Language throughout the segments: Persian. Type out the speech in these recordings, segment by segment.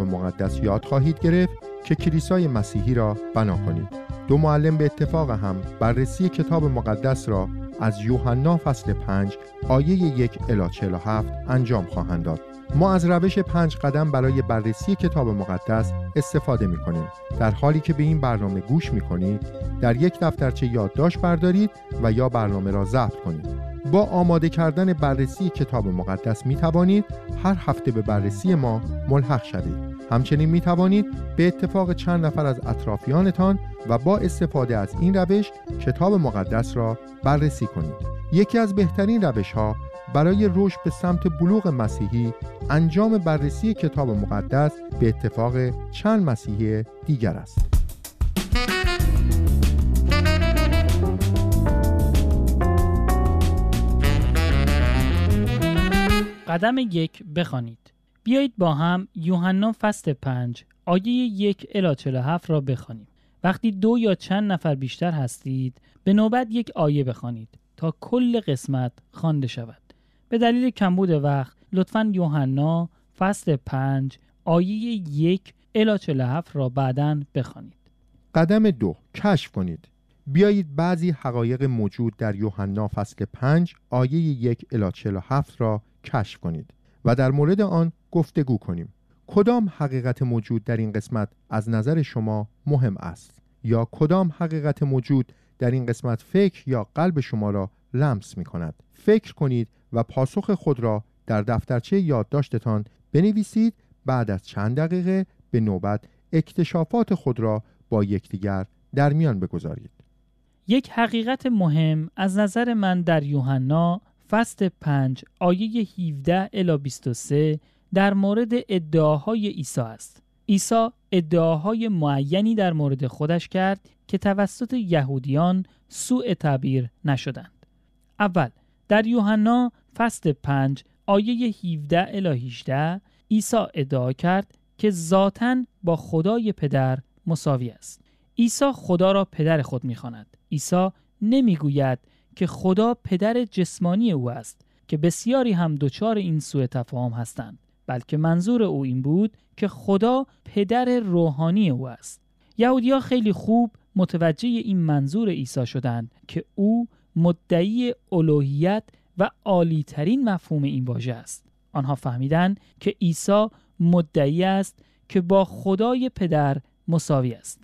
مقدس یاد خواهید گرفت که کلیسای مسیحی را بنا کنید. دو معلم به اتفاق هم بررسی کتاب مقدس را از یوحنا فصل 5 آیه 1 الی 47 انجام خواهند داد. ما از روش 5 قدم برای بررسی کتاب مقدس استفاده می کنیم. در حالی که به این برنامه گوش می کنید، در یک دفترچه یادداشت بردارید و یا برنامه را ضبط کنید. با آماده کردن بررسی کتاب مقدس می توانید هر هفته به بررسی ما ملحق شوید. همچنین می توانید به اتفاق چند نفر از اطرافیانتان و با استفاده از این روش کتاب مقدس را بررسی کنید. یکی از بهترین روش‌ها برای رشد به سمت بلوغ مسیحی انجام بررسی کتاب مقدس به اتفاق چند مسیحی دیگر است. قدم 1 بخوانید. بیایید با هم یوحنا فصل 5 آیه 1 الی 47 را بخوانیم. وقتی 2 یا چند نفر بیشتر هستید، به نوبت یک آیه بخوانید تا کل قسمت خوانده شود. به دلیل کمبود وقت لطفاً یوحنا فصل 5 آیه 1 الی 47 را بعداً بخوانید. قدم 2 کشف کنید. بیایید بعضی حقایق موجود در یوحنا فصل 5 آیه 1 الی 47 را کشف کنید و در مورد آن گفتگو کنیم. کدام حقیقت موجود در این قسمت از نظر شما مهم است؟ یا کدام حقیقت موجود در این قسمت فکر یا قلب شما را لمس می کند؟ فکر کنید و پاسخ خود را در دفترچه یادداشتتان بنویسید. بعد از چند دقیقه به نوبت اکتشافات خود را با یکدیگر در میان بگذارید. یک حقیقت مهم از نظر من در یوحنا فصل 5 آیه 17 الی 23 در مورد ادعاهای عیسی است. عیسی ادعاهای معینی در مورد خودش کرد که توسط یهودیان سوء تعبیر نشدند. اول، در یوحنا فصل 5 آیه 17 الی 18 عیسی ادعا کرد که ذاتاً با خدای پدر مساوی است. عیسی خدا را پدر خود می‌خواند. عیسی نمیگوید که خدا پدر جسمانی او است که بسیاری هم دچار این سوء تفاهم هستند، بلکه منظور او این بود که خدا پدر روحانی او است. یهودی‌ها خیلی خوب متوجه این منظور عیسی شدند که او مدعی الوهیت و عالی‌ترین مفهوم این واژه است. آنها فهمیدند که عیسی مدعی است که با خدای پدر مساوی است.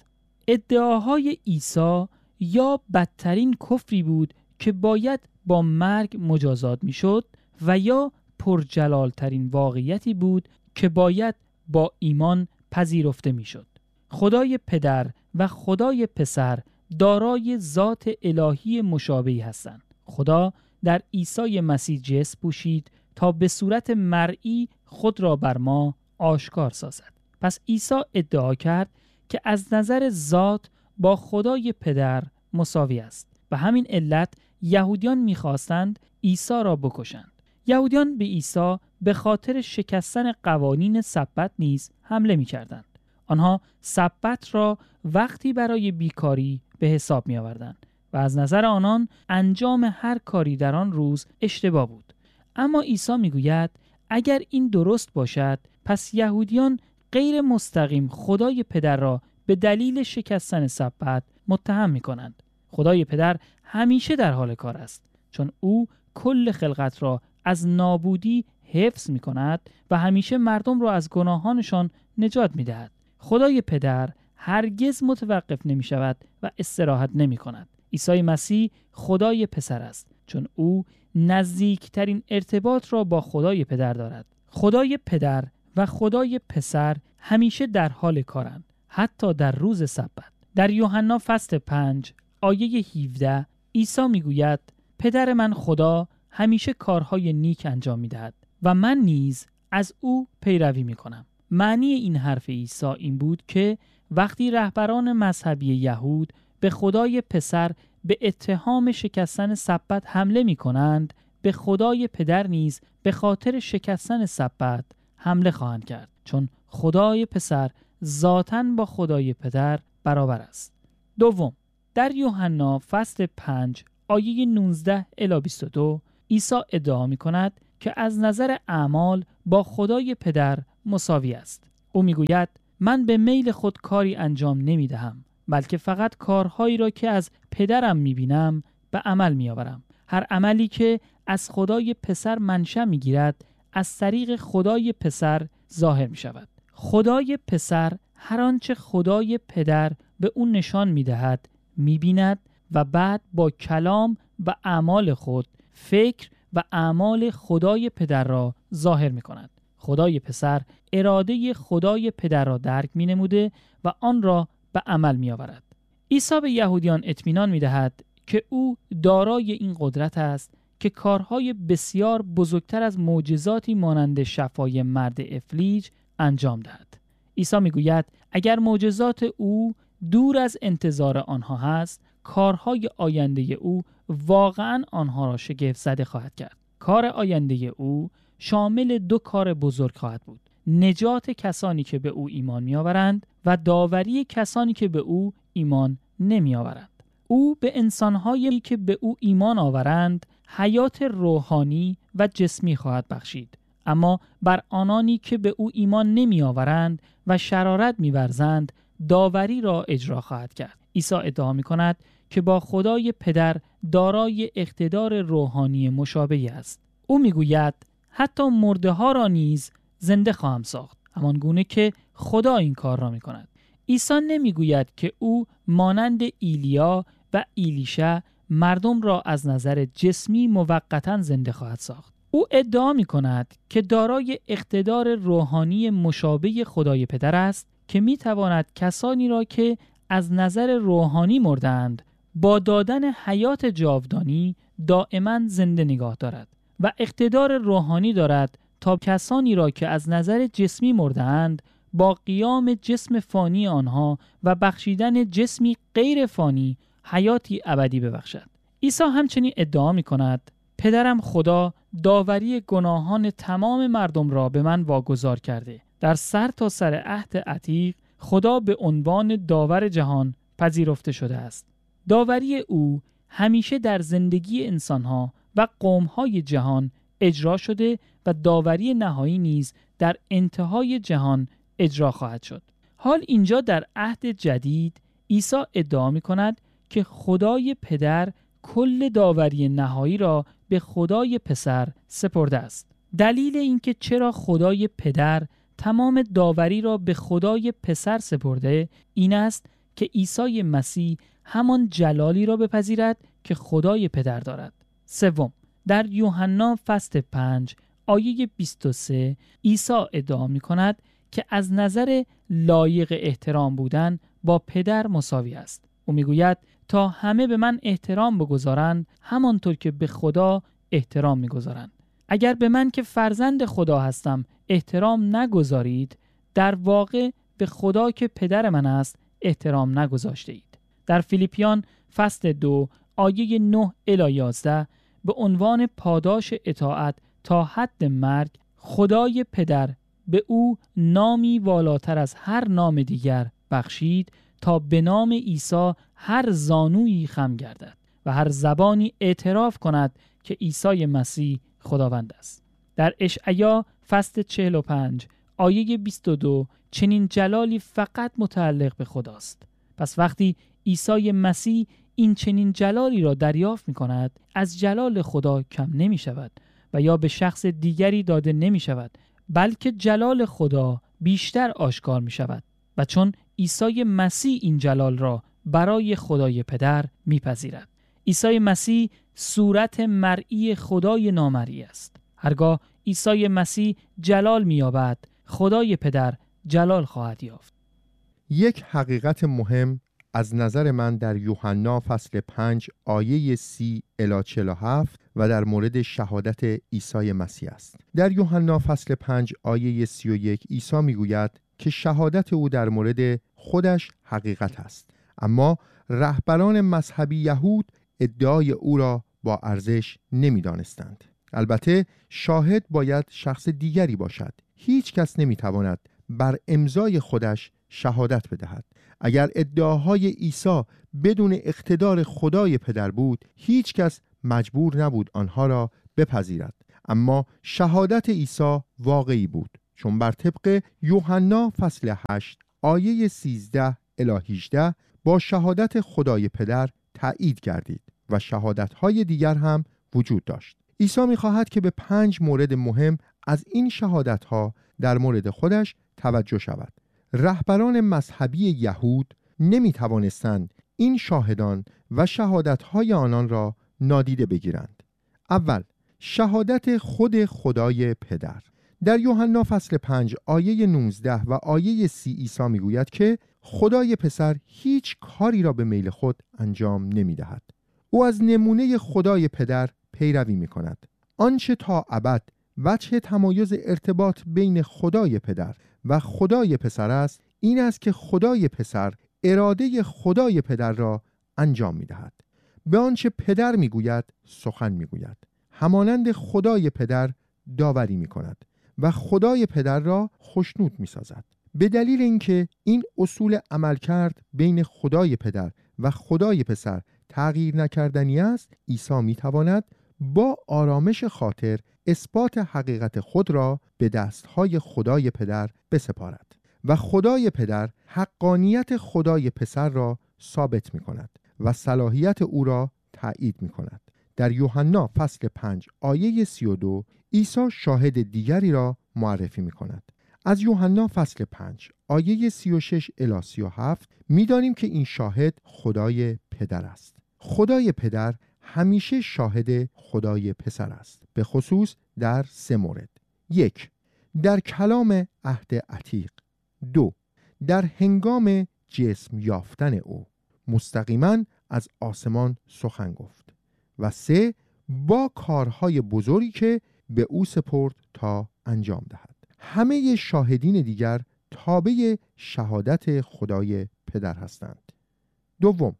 ادعاهای عیسی یا بدترین کفری بود که باید با مرگ مجازات میشد و یا پرجلالترین واقعیتی بود که باید با ایمان پذیرفته میشد. خدای پدر و خدای پسر دارای ذات الهی مشابهی هستند. خدا در عیسی مسیح جسم پوشید تا به صورت مرئی خود را بر ما آشکار سازد. پس عیسی ادعا کرد که از نظر ذات با خدای پدر مساوی است. به همین علت یهودیان می‌خواستند عیسی را بکشند. یهودیان به عیسی به خاطر شکستن قوانین سبت نیز حمله می‌کردند. آنها سبت را وقتی برای بیکاری به حساب می‌آوردند و از نظر آنان انجام هر کاری در آن روز اشتباه بود. اما عیسی می‌گوید اگر این درست باشد، پس یهودیان غیر مستقیم خدای پدر را به دلیل شکستن سبت متهم می‌کنند. خدای پدر همیشه در حال کار است، چون او کل خلقت را از نابودی حفظ می‌کند و همیشه مردم را از گناهانشان نجات می‌دهد. خدای پدر هرگز متوقف نمی‌شود و استراحت نمی‌کند. عیسی مسیح خدای پسر است، چون او نزدیکترین ارتباط را با خدای پدر دارد. خدای پدر و خدای پسر همیشه در حال کارند، حتی در روز سبت. در یوحنا فصل 5 آیه 17 عیسی میگوید پدر من خدا همیشه کارهای نیک انجام میدهد و من نیز از او پیروی میکنم. معنی این حرف عیسی این بود که وقتی رهبران مذهبی یهود به خدای پسر به اتهام شکستن سبت حمله میکنند، به خدای پدر نیز به خاطر شکستن سبت حمله خواهند کرد، چون خدای پسر ذاتاً با خدای پدر برابر است. دوم، در یوحنا فصل 5 آیه 19 الی 22 عیسی ادعا می‌کند که از نظر اعمال با خدای پدر مساوی است. او میگوید من به میل خود کاری انجام نمیدهم، بلکه فقط کارهایی را که از پدرم میبینم به عمل میآورم. هر عملی که از خدای پسر منشأ میگیرد از طریق خدای پسر ظاهر میشود. خدای پسر هر آنچه خدای پدر به او نشان میدهد میبیند و بعد با کلام و اعمال خود فکر و اعمال خدای پدر را ظاهر میکند. خدای پسر اراده خدای پدر را درک مینموده و آن را به عمل میآورد. عیسی به یهودیان اطمینان میدهد که او دارای این قدرت است که کارهای بسیار بزرگتر از معجزاتی مانند شفای مرد افلیج انجام دهد. عیسی میگوید اگر معجزات او دور از انتظار آنها هست، کارهای آینده او واقعاً آنها را شگفت زده خواهد کرد. کار آینده او شامل 2 کار بزرگ خواهد بود: نجات کسانی که به او ایمان می‌آورند و داوری کسانی که به او ایمان نمی‌آورند. او به انسان‌هایی که به او ایمان آورند حیات روحانی و جسمی خواهد بخشید، اما بر آنانی که به او ایمان نمی‌آورند و شرارت می‌ورزند داوری را اجرا خواهد کرد. عیسی ادعا می‌کند که با خدای پدر دارای اقتدار روحانی مشابهی است. او می‌گوید حتی مرده‌ها را نیز زنده خواهم ساخت، همان گونه که خدا این کار را می‌کند. عیسی نمی‌گوید که او مانند ایلیا و ایلیشع مردم را از نظر جسمی موقتاً زنده خواهد ساخت. او ادعا می‌کند که دارای اقتدار روحانی مشابه خدای پدر است که می‌تواند کسانی را که از نظر روحانی مردند با دادن حیات جاودانی دائما زنده نگاه دارد و اقتدار روحانی دارد تا کسانی را که از نظر جسمی مردند با قیام جسم فانی آنها و بخشیدن جسمی غیر فانی حیاتی ابدی ببخشد. عیسی همچنین ادعا می‌کند پدرم خدا داوری گناهان تمام مردم را به من واگذار کرده. در سر تا سر عهد عتیق خدا به عنوان داور جهان پذیرفته شده است. داوری او همیشه در زندگی انسانها و قومهای جهان اجرا شده و داوری نهایی نیز در انتهای جهان اجرا خواهد شد. حال اینجا در عهد جدید عیسی ادعا می‌کند که خدای پدر کل داوری نهایی را به خدای پسر سپرده است. دلیل اینکه چرا خدای پدر تمام داوری را به خدای پسر سپرده این است که عیسی مسیح همان جلالی را بپذیرد که خدای پدر دارد. 3. در یوحنا فصل 5 آیه 23 عیسی ادعا می‌کند که از نظر لایق احترام بودن با پدر مساوی است. او میگوید تا همه به من احترام بگذارند همانطور که به خدا احترام میگذارند. اگر به من که فرزند خدا هستم احترام نگذارید، در واقع به خدا که پدر من است احترام نگذاشته اید. در فیلیپیان فصل 2 آیه 9 الی 11 به عنوان پاداش اطاعت تا حد مرگ خدای پدر به او نامی والاتر از هر نام دیگر بخشید تا به نام عیسی هر زانویی خم گردد و هر زبانی اعتراف کند که عیسی مسیح خداوند است. در اشعیا فصل 45 آیه 22 چنین جلالی فقط متعلق به خداست. پس وقتی عیسی مسیح این چنین جلالی را دریافت می کند، از جلال خدا کم نمی شود و یا به شخص دیگری داده نمی شود، بلکه جلال خدا بیشتر آشکار می شود و چون عیسی مسیح این جلال را برای خدای پدر می پذیرد. عیسی مسیح صورت مرئی خدای نامرئی است. هرگاه عیسی مسیح جلال می یابد، خدای پدر جلال خواهد یافت. یک حقیقت مهم از نظر من در یوحنا فصل 5 آیه 30 الی 47 و در مورد شهادت عیسی مسیح است. در یوحنا فصل 5 آیه 31 عیسی میگوید که شهادت او در مورد خودش حقیقت است، اما رهبران مذهبی یهود ادعای او را با ارزش نمی‌دانستند. البته شاهد باید شخص دیگری باشد. هیچ کس نمی‌تواند بر امضای خودش شهادت بدهد. اگر ادعاهای عیسی بدون اقتدار خدای پدر بود، هیچ کس مجبور نبود آنها را بپذیرد. اما شهادت عیسی واقعی بود، چون بر طبق یوحنا فصل 8 آیه 13 الی 18 با شهادت خدای پدر تایید گردید و شهادت‌های دیگر هم وجود داشت. عیسی می‌خواهد که به 5 مورد مهم از این شهادت‌ها در مورد خودش توجه شود. رهبران مذهبی یهود نمی‌توانستند این شاهدان و شهادت‌های آنان را نادیده بگیرند. اول، شهادت خود خدای پدر. در یوحنا فصل 5 آیه 19 و آیه 30 عیسی میگوید که خدای پسر هیچ کاری را به میل خود انجام نمی‌دهد. او از نمونه خدای پدر پیروی می‌کند. آنچه تا ابد وجه تمایز ارتباط بین خدای پدر و خدای پسر است، این است که خدای پسر اراده خدای پدر را انجام می‌دهد. به آنچه پدر می‌گوید سخن می‌گوید. همانند خدای پدر داوری می‌کند و خدای پدر را خوشنود می‌سازد. به دلیل اینکه این اصول عملکرد بین خدای پدر و خدای پسر تغییر نکردنی است، عیسی می‌تواند با آرامش خاطر اثبات حقیقت خود را به دستهای خدای پدر بسپارد و خدای پدر حقانیت خدای پسر را ثابت می‌کند و صلاحیت او را تأیید می‌کند. در یوحنا فصل 5 آیه 32 عیسی شاهد دیگری را معرفی می‌کند. از یوحنا فصل 5 آیه 36 الی 37 می‌دانیم که این شاهد خدای پدر است. خدای پدر همیشه شاهد خدای پسر است، به خصوص در 3 مورد. 1. در کلام عهد عتیق. 2. در هنگام جسم یافتن او مستقیما از آسمان سخن گفت. و 3. با کارهای بزرگی که به او سپرد تا انجام دهد. همه شاهدین دیگر تابع شهادت خدای پدر هستند. 2.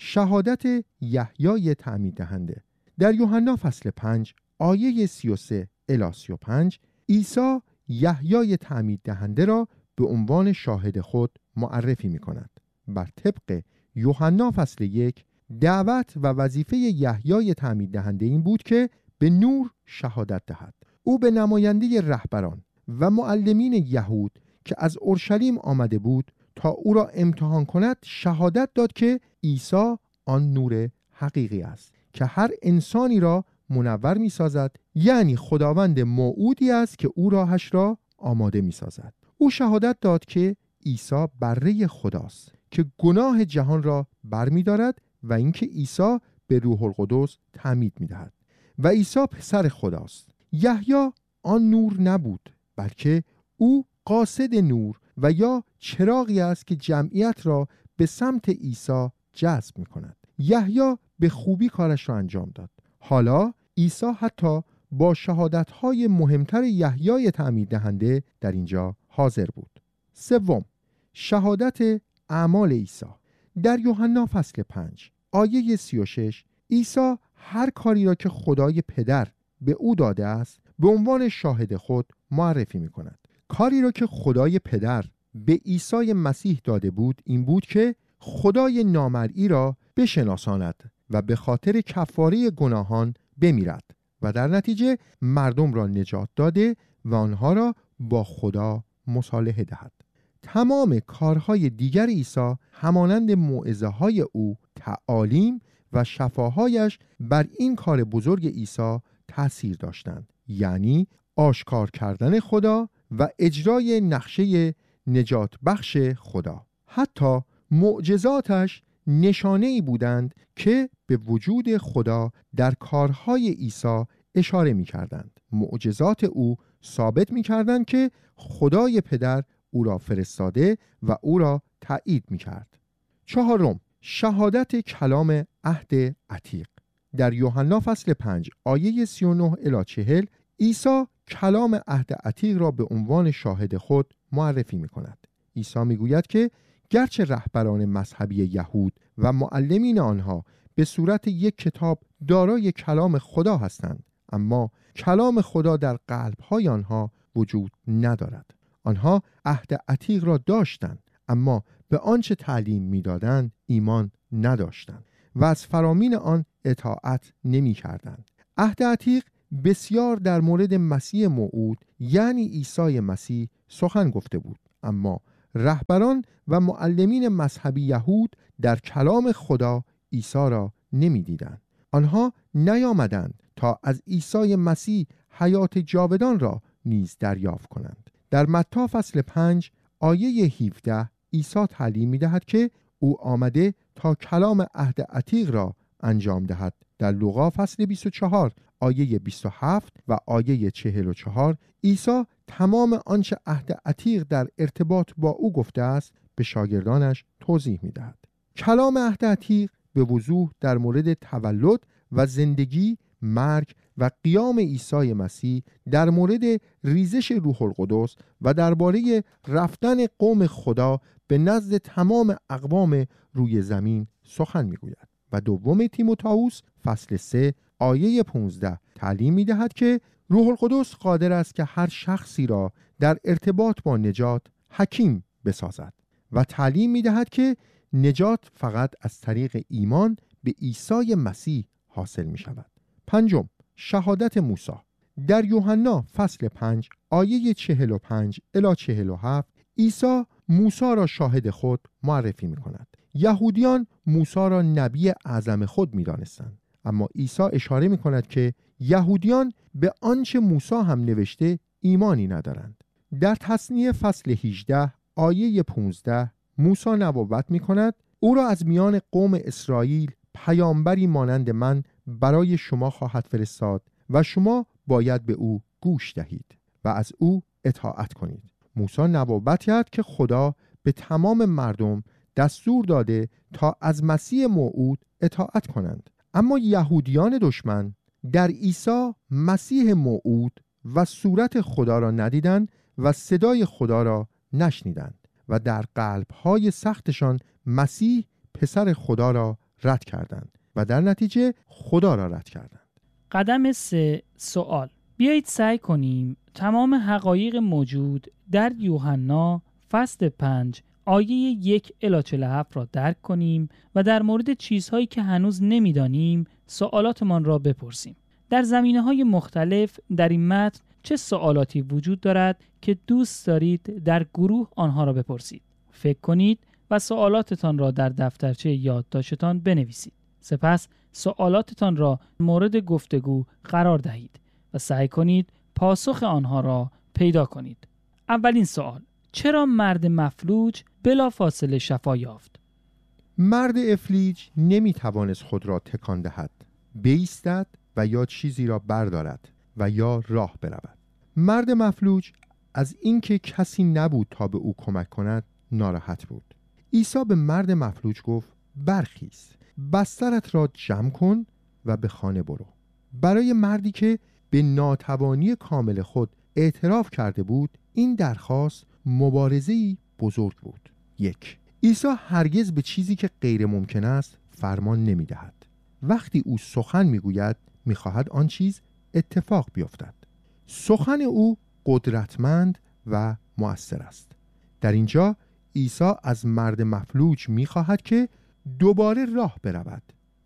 شهادت یحیای تعمید دهنده. در یوحنا فصل 5 آیه 33 الی 35 عیسی یحیای تعمید دهنده را به عنوان شاهد خود معرفی می کند. بر طبق یوحنا فصل 1 دعوت و وظیفه یحیای تعمید دهنده این بود که به نور شهادت دهد. او به نماینده رهبران و معلمین یهود که از اورشلیم آمده بود تا او را امتحان کند شهادت داد که عیسی آن نور حقیقی است که هر انسانی را منور می سازد، یعنی خداوند موعودی است که او راهش را آماده می سازد. او شهادت داد که عیسی بره خداست که گناه جهان را بر می دارد و اینکه عیسی به روح القدس تعمید می دهد و عیسی پسر خداست. یحیی آن نور نبود، بلکه او قاصد نور و یا چراغی است که جمعیت را به سمت عیسی جذب می کند. یحیی به خوبی کارش را انجام داد. حالا عیسی حتی با شهادت‌های مهمتر یحیای تعمید دهنده در اینجا حاضر بود. 3. شهادت اعمال عیسی. در یوحنا فصل 5 آیه 36 عیسی هر کاری را که خدای پدر به او داده است به عنوان شاهد خود معرفی می کند. کاری را که خدای پدر به عیسی مسیح داده بود این بود که خدای نامرئی را بشناساند و به خاطر کفاره گناهان بمیرد و در نتیجه مردم را نجات داده و آنها را با خدا مصالحه دهد. تمام کارهای دیگر عیسی همانند موعظه‌های او، تعالیم و شفاهایش بر این کار بزرگ عیسی تأثیر داشتند، یعنی آشکار کردن خدا و اجرای نقشه نجات بخش خدا. حتی معجزاتش نشانه‌ای بودند که به وجود خدا در کارهای عیسی اشاره می‌کردند. معجزات او ثابت می‌کردند که خدای پدر او را فرستاده و او را تایید می‌کرد. 4. شهادت کلام عهد عتیق. در یوحنا فصل 5 آیه 39 الی 40 عیسی کلام عهد عتیق را به عنوان شاهد خود معرفی می‌کند. عیسی می‌گوید که گرچه رهبران مذهبی یهود و معلمین آنها به صورت یک کتاب دارای کلام خدا هستند، اما کلام خدا در قلب‌های آنها وجود ندارد. آنها عهد عتیق را داشتند، اما به آنچه تعلیم می‌دادند ایمان نداشتند و از فرامین آن اطاعت نمی‌کردند. عهد عتیق بسیار در مورد مسیح موعود یعنی عیسی مسیح سخن گفته بود، اما رهبران و معلمین مذهبی یهود در کلام خدا عیسی را نمی‌دیدند. آنها نیامدند تا از عیسی مسیح حیات جاودان را نیز دریافت کنند. در متی فصل 5 آیه 17 عیسی تعلیم می‌دهد که او آمده تا کلام عهد عتیق را انجام دهد. در لوقا فصل 24 آیه 27 و آیه 44 عیسی تمام آنچه عهد عتیق در ارتباط با او گفته است به شاگردانش توضیح می‌دهد. کلام عهد عتیق به وضوح در مورد تولد و زندگی، مرگ و قیام عیسی مسیح، در مورد ریزش روح القدس و درباره رفتن قوم خدا به نزد تمام اقوام روی زمین سخن میگوید. و دوم تیموتائوس فصل 3 آیه 15 تعلیم میدهد که روح القدس قادر است که هر شخصی را در ارتباط با نجات حکیم بسازد و تعلیم میدهد که نجات فقط از طریق ایمان به عیسی مسیح حاصل می شود. پنجم، شهادت موسی. در یوحنا فصل 5 آیه 45 الی 47 عیسی موسی را شاهد خود معرفی می کند. یهودیان موسی را نبی اعظم خود می دانستند، اما عیسی اشاره می کند که یهودیان به آنچه موسی هم نوشته ایمانی ندارند. در تثنیه فصل 18 آیه 15 موسی نبوت می کند او را از میان قوم اسرائیل پیامبری مانند من برای شما خواهد فرستاد و شما باید به او گوش دهید و از او اطاعت کنید. موسی نبوت کرد که خدا به تمام مردم دستور داده تا از مسیح موعود اطاعت کنند، اما یهودیان دشمن در عیسی مسیح موعود و صورت خدا را ندیدند و صدای خدا را نشنیدند و در قلب‌های سختشان مسیح پسر خدا را رد کردند و در نتیجه خدا را رد کردند. قدم 3 سوال. بیایید سعی کنیم تمام حقایق موجود در یوحنا فصل 5 آیه 1 الی 47 را درک کنیم و در مورد چیزهایی که هنوز نمی‌دانیم سوالاتمان را بپرسیم. در زمینه‌های مختلف در این متن چه سوالاتی وجود دارد که دوست دارید در گروه آنها را بپرسید؟ فکر کنید و سوالاتتان را در دفترچه یادداشتتان بنویسید. سپس سوالاتتان را مورد گفتگو قرار دهید و سعی کنید پاسخ آنها را پیدا کنید. اولین سوال: چرا مرد مفلوج بلافاصله شفا یافت؟ مرد افلیج نمیتوانست خود را تکان دهد، بایستد و یا چیزی را بردارد و یا راه برود. مرد مفلوج از اینکه کسی نبود تا به او کمک کند ناراحت بود. عیسی به مرد مفلوج گفت برخیز، بسترت را جمع کن و به خانه برو. برای مردی که به ناتوانی کامل خود اعتراف کرده بود این درخواست مبارزه‌ای بزرگ بود. 1. عیسی هرگز به چیزی که غیر ممکن است فرمان نمی دهد. وقتی او سخن می گوید می خواهد آن چیز اتفاق بیفتد. سخن او قدرتمند و مؤثر است. در اینجا عیسی از مرد مفلوج می خواهد که دوباره راه برود.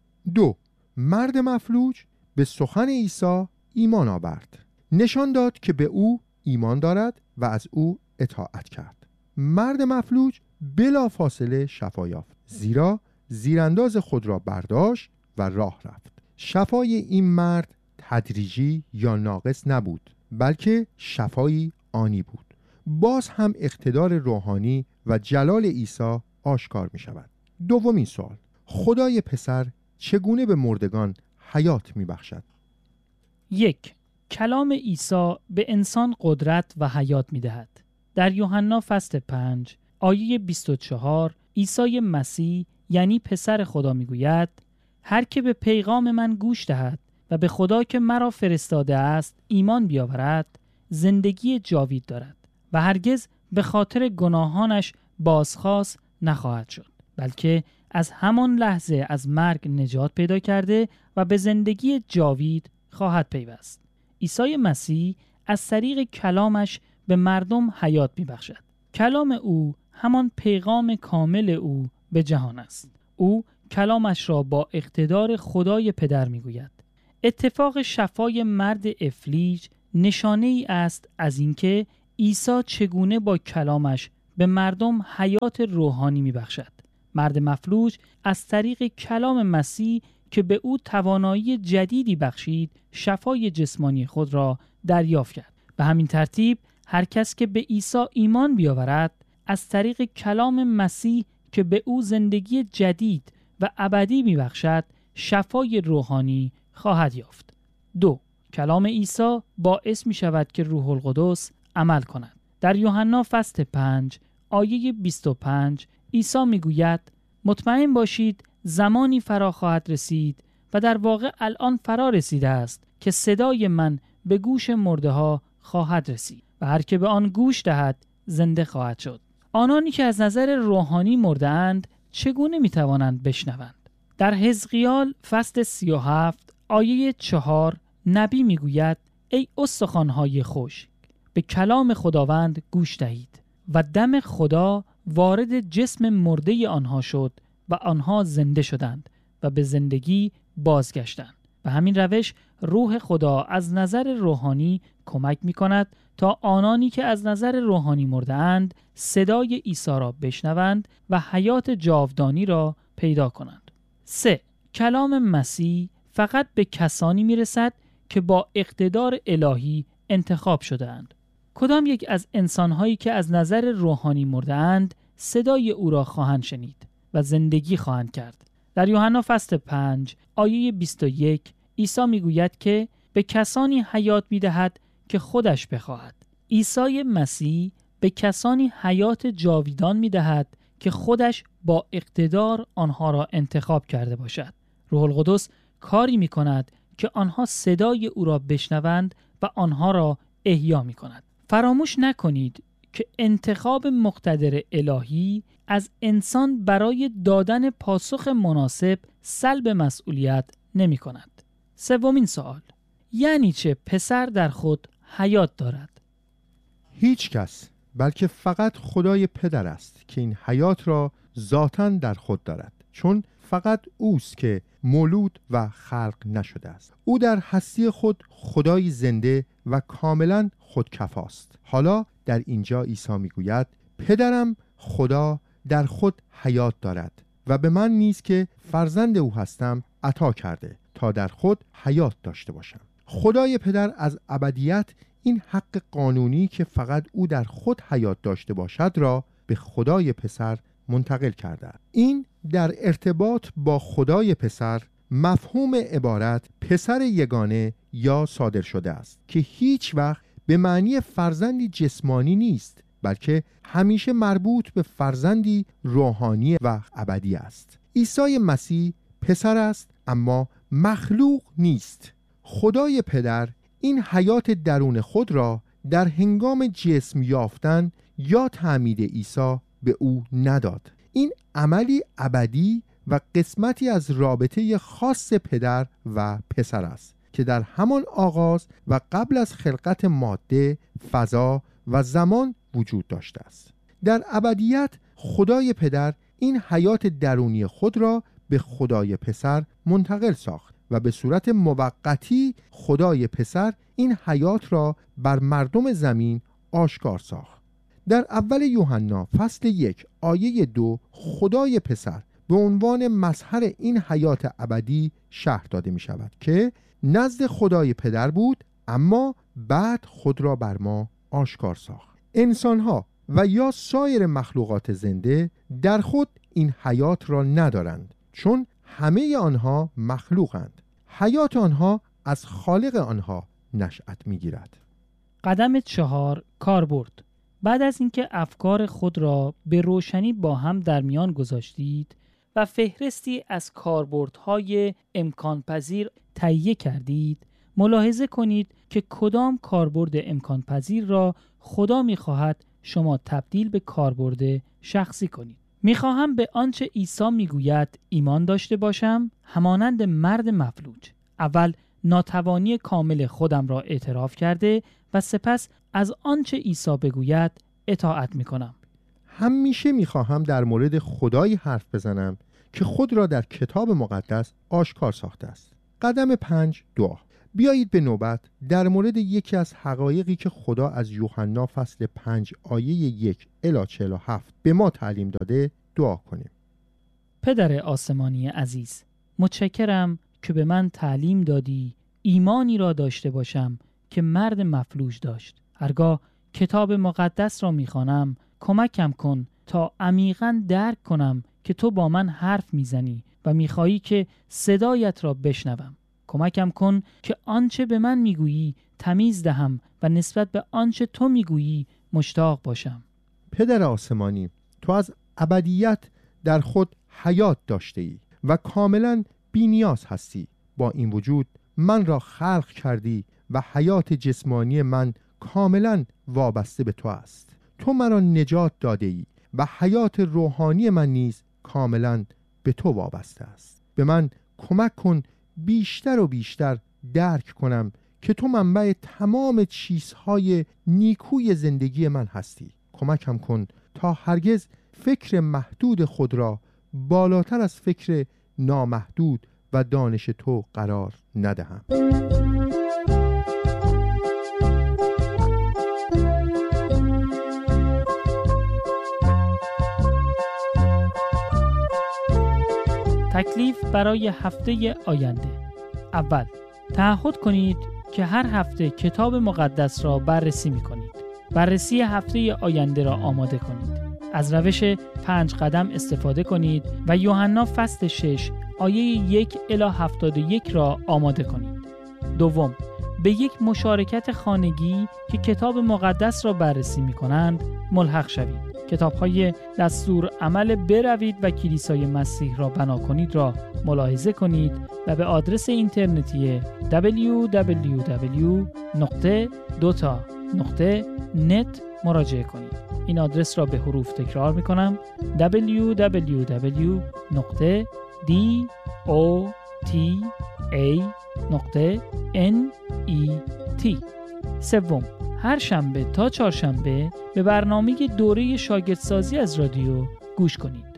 2. مرد مفلوج به سخن عیسی ایمان آورد. نشان داد که به او ایمان دارد و از او اطاعت کرد. مرد مفلوج بلافاصله شفا یافت، زیرا زیرانداز خود را برداشت و راه رفت. شفای این مرد تدریجی یا ناقص نبود، بلکه شفایی آنی بود. باز هم اقتدار روحانی و جلال عیسی آشکار می شود. دومین سوال: خدای پسر چگونه به مردگان حیات می بخشد؟ 1. کلام عیسی به انسان قدرت و حیات می دهد. در یوحنا فصل 5 آیه 24 عیسی مسیح یعنی پسر خدا می گوید هر که به پیغام من گوش دهد و به خدا که مرا فرستاده است ایمان بیاورد زندگی جاوید دارد و هرگز به خاطر گناهانش بازخواست نخواهد شد، بلکه از همان لحظه از مرگ نجات پیدا کرده و به زندگی جاوید خواهد پیوست. عیسی مسیح از طریق کلامش به مردم حیات می‌بخشد. کلام او همان پیغام کامل او به جهان است. او کلامش را با اقتدار خدای پدر می‌گوید. اتفاق شفای مرد افلیج نشانه ای است از اینکه عیسی چگونه با کلامش به مردم حیات روحانی میبخشد. مرد مفلوج از طریق کلام مسیح که به او توانایی جدیدی بخشید، شفای جسمانی خود را دریافت کرد. به همین ترتیب هر کس که به عیسی ایمان بیاورد، از طریق کلام مسیح که به او زندگی جدید و ابدی میبخشد، شفای روحانی خواهد یافت. 2. کلام عیسی باعث می شود که روح القدس عمل کند. در یوحنا فصل 5 آیه 25 عیسی می گوید مطمئن باشید زمانی فرا خواهد رسید و در واقع الان فرا رسیده است که صدای من به گوش مرده ها خواهد رسید و هر که به آن گوش دهد زنده خواهد شد. آنانی که از نظر روحانی مرده اند چگونه می توانند بشنوند؟ در حزقیال فصل 37 آیه 4 نبی می گوید ای استخوان‌های خشک، به کلام خداوند گوش دهید. و دم خدا وارد جسم مرده آنها شد و آنها زنده شدند و به زندگی بازگشتند. به همین روش روح خدا از نظر روحانی کمک می کند تا آنانی که از نظر روحانی مرده اند صدای عیسی را بشنوند و حیات جاودانی را پیدا کنند. 3. کلام مسیح فقط به کسانی می رسد که با اقتدار الهی انتخاب شده اند. کدام یک از انسانهایی که از نظر روحانی مرده اند صدای او را خواهند شنید و زندگی خواهند کرد؟ در یوحنا فصل 5 آیه 21 عیسی میگوید که به کسانی حیات میدهد که خودش بخواهد. عیسی مسیح به کسانی حیات جاویدان میدهد که خودش با اقتدار آنها را انتخاب کرده باشد. روح القدس کاری میکند که آنها صدای او را بشنوند و آنها را احیا میکند. فراموش نکنید که انتخاب مقتدر الهی از انسان برای دادن پاسخ مناسب سلب مسئولیت نمی کند. 3. سوال، یعنی چه پسر در خود حیات دارد؟ هیچ کس بلکه فقط خدای پدر است که این حیات را ذاتاً در خود دارد، چون فقط اوست که مولود و خلق نشده است. او در هستی خود خدای زنده و کاملا خودکفاست. حالا در اینجا عیسی میگوید پدرم خدا در خود حیات دارد و به من نیز که فرزند او هستم عطا کرده تا در خود حیات داشته باشم. خدای پدر از ابدیت این حق قانونی که فقط او در خود حیات داشته باشد را به خدای پسر منتقل کرده. این در ارتباط با خدای پسر مفهوم عبارت پسر یگانه یا صادر شده است که هیچ وقت به معنی فرزندی جسمانی نیست، بلکه همیشه مربوط به فرزندی روحانی و ابدی است. عیسی مسیح پسر است اما مخلوق نیست. خدای پدر این حیات درون خود را در هنگام جسم یافتن یا تعمید عیسی به او نداد. این عملی ابدی و قسمتی از رابطه خاص پدر و پسر است که در همان آغاز و قبل از خلقت ماده، فضا و زمان وجود داشته است. در ابدیت خدای پدر این حیات درونی خود را به خدای پسر منتقل ساخت و به صورت موقتی خدای پسر این حیات را بر مردم زمین آشکار ساخت. در اول یوحنا فصل 1 آیه 2 خدای پسر به عنوان مظهر این حیات ابدی شرح داده می شود که نزد خدای پدر بود اما بعد خود را بر ما آشکار ساخت. انسانها و یا سایر مخلوقات زنده در خود این حیات را ندارند، چون همه آنها مخلوقند. حیات آنها از خالق آنها نشأت می گیرد. قدم 4 کاربرد. بعد از اینکه افکار خود را به روشنی با هم در میان گذاشتید و فهرستی از کاربردهای امکان پذیر تهیه کردید، ملاحظه کنید که کدام کاربرد امکان پذیر را خدا می‌خواهد شما تبدیل به کاربرد شخصی کنید. می‌خواهم به آنچه عیسی می‌گوید ایمان داشته باشم، همانند مرد مفلوج. اول ناتوانی کامل خودم را اعتراف کرده و سپس از آنچه عیسی بگوید اطاعت می‌کنم. همیشه می‌خواهم در مورد خدایی حرف بزنم که خود را در کتاب مقدس آشکار ساخته است. قدم 5 دعا. بیایید به نوبت در مورد یکی از حقایقی که خدا از یوحنا فصل 5 آیه 1 الی 47 به ما تعلیم داده دعا کنیم. پدر آسمانی عزیز، متشکرم که به من تعلیم دادی ایمانی را داشته باشم که مرد مفلوج داشت. هرگاه کتاب مقدس را میخوانم کمکم کن تا عمیقاً درک کنم که تو با من حرف میزنی و میخواهی که صدایت را بشنوم. کمکم کن که آنچه به من میگویی تمیز دهم و نسبت به آنچه تو میگویی مشتاق باشم. پدر آسمانی، تو از ابدیت در خود حیات داشته ای و کاملا بی نیاز هستی. با این وجود من را خلق کردی و حیات جسمانی من کاملا وابسته به تو است. تو مرا نجات داده ای و حیات روحانی من نیز کاملا به تو وابسته است. به من کمک کن بیشتر و بیشتر درک کنم که تو منبع تمام چیزهای نیکوی زندگی من هستی. کمکم کن تا هرگز فکر محدود خود را بالاتر از فکر نامحدود و دانش تو قرار ندهم. تکلیف برای هفته آینده. اول، تعهد کنید که هر هفته کتاب مقدس را بررسی می کنید. بررسی هفته آینده را آماده کنید. از روش 5 قدم استفاده کنید و یوحنا فصل 6 آیه 1 الی 71 را آماده کنید. دوم، به یک مشارکت خانگی که کتاب مقدس را بررسی می کنند ملحق شوید. کتاب‌های دستور عمل بروید و کلیسای مسیح را بنا کنید را ملاحظه کنید و به آدرس اینترنتی www.dota.net مراجعه کنید. این آدرس را به حروف تکرار می‌کنم: www.dota.net. سوم، هر شنبه تا چهارشنبه به برنامه دوره شاگردسازی از رادیو گوش کنید.